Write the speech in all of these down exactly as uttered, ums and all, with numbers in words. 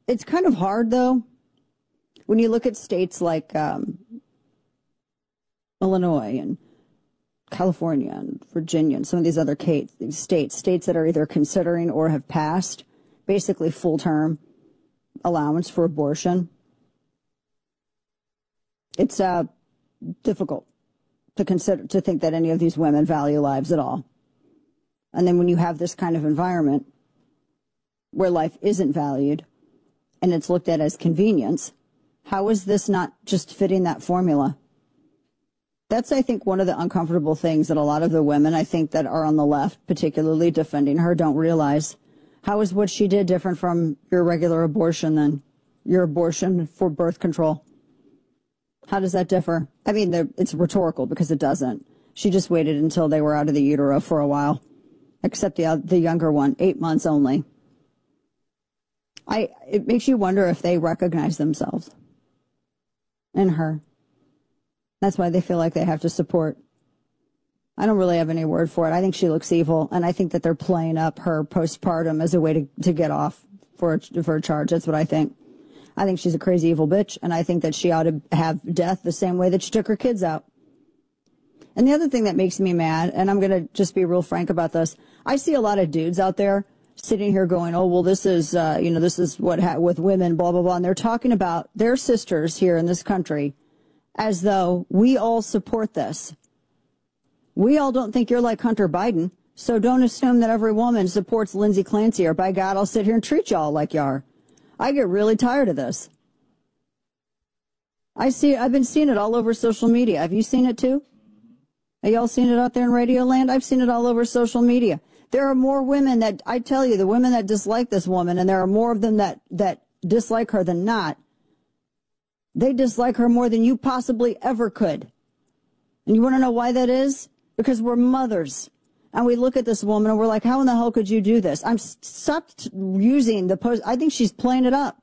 it's kind of hard, though, when you look at states like um, Illinois and California and Virginia and some of these other states, states that are either considering or have passed basically full-term allowance for abortion. It's uh, difficult to consider, to think that any of these women value lives at all. And then when you have this kind of environment where life isn't valued and it's looked at as convenience, how is this not just fitting that formula? That's, I think, one of the uncomfortable things that a lot of the women, I think, that are on the left, particularly defending her, don't realize. How is what she did different from your regular abortion than your abortion for birth control? How does that differ? I mean, it's rhetorical because it doesn't. She just waited until they were out of the utero for a while, except the the younger one, eight months only. I it makes you wonder if they recognize themselves in her. That's why they feel like they have to support. I don't really have any word for it. I think she looks evil, and I think that they're playing up her postpartum as a way to, to get off for a, for a charge. That's what I think. I think she's a crazy, evil bitch, and I think that she ought to have death the same way that she took her kids out. And the other thing that makes me mad, and I'm going to just be real frank about this, I see a lot of dudes out there sitting here going, oh, well, this is, uh, you know, this is what ha- with women, blah, blah, blah, and they're talking about their sisters here in this country as though we all support this. We all don't think you're like Hunter Biden, so don't assume that every woman supports Lindsey Clancy, or by God, I'll sit here and treat y'all like you are. I get really tired of this. I see, I've been seeing it all over social media. Have you seen it too? Have y'all seen it out there in Radio Land? I've seen it all over social media. There are more women that, I tell you, the women that dislike this woman, and there are more of them that, that dislike her than not. They dislike her more than you possibly ever could. And you want to know why that is? Because we're mothers. And we look at this woman and we're like, how in the hell could you do this? I'm stopped using the post. I think she's playing it up.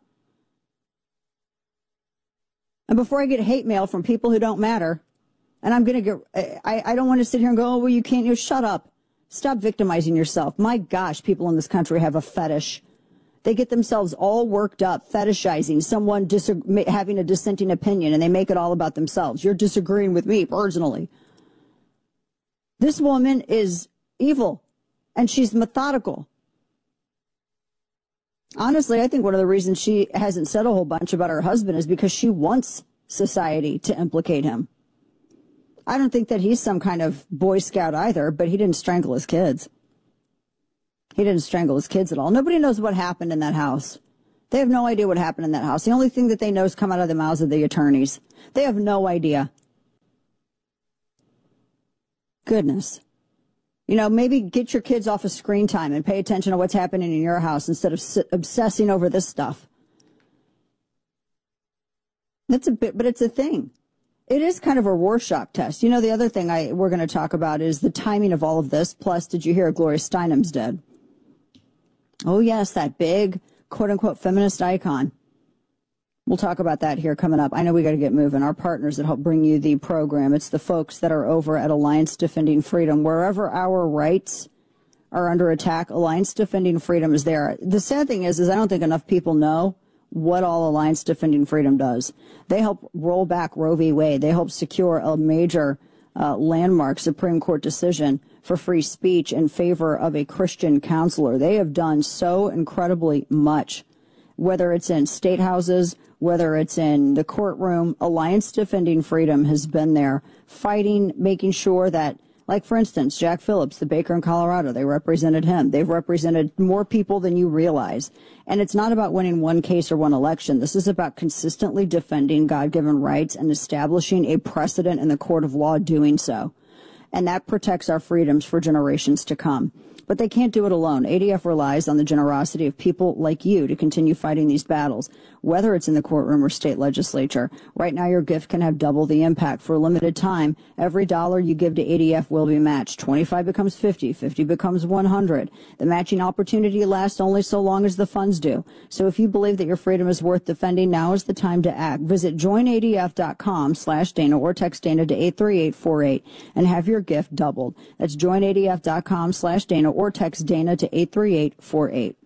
And before I get hate mail from people who don't matter, and I'm going to get, I, I don't want to sit here and go, oh, well, you can't, you shut up. Stop victimizing yourself. My gosh, people in this country have a fetish. They get themselves all worked up, fetishizing someone disag- having a dissenting opinion, and they make it all about themselves. You're disagreeing with me personally. This woman is evil, and she's methodical. Honestly, I think one of the reasons she hasn't said a whole bunch about her husband is because she wants society to implicate him. I don't think that he's some kind of Boy Scout either, but he didn't strangle his kids. He didn't strangle his kids at all. Nobody knows what happened in that house. They have no idea what happened in that house. The only thing that they know is come out of the mouths of the attorneys. They have no idea. Goodness. You know, maybe get your kids off of screen time and pay attention to what's happening in your house instead of s- obsessing over this stuff. That's a bit, but it's a thing. It is kind of a Rorschach test. You know, the other thing I we're going to talk about is the timing of all of this. Plus, did you hear Gloria Steinem's dead? Oh, yes, that big, quote-unquote, feminist icon. We'll talk about that here coming up. I know we got to get moving. Our partners that help bring you the program, it's the folks that are over at Alliance Defending Freedom. Wherever our rights are under attack, Alliance Defending Freedom is there. The sad thing is, is I don't think enough people know what all Alliance Defending Freedom does. They help roll back Roe v. Wade. They help secure a major uh, landmark Supreme Court decision for free speech in favor of a Christian counselor. They have done so incredibly much, whether it's in state houses, whether it's in the courtroom. Alliance Defending Freedom has been there fighting, making sure that, like, for instance, Jack Phillips, the baker in Colorado, they represented him. They've represented more people than you realize. And it's not about winning one case or one election. This is about consistently defending God-given rights and establishing a precedent in the court of law doing so. And that protects our freedoms for generations to come. But they can't do it alone. A D F relies on the generosity of people like you to continue fighting these battles, whether it's in the courtroom or state legislature. Right now, your gift can have double the impact. For a limited time, every dollar you give to A D F will be matched. twenty-five becomes fifty, fifty becomes one hundred. The matching opportunity lasts only so long as the funds do. So if you believe that your freedom is worth defending, now is the time to act. Visit join A D F dot com slash Dana or text Dana to eight three eight four eight and have your gift doubled. That's join A D F dot com slash Dana or text Dana to eight three eight four eight.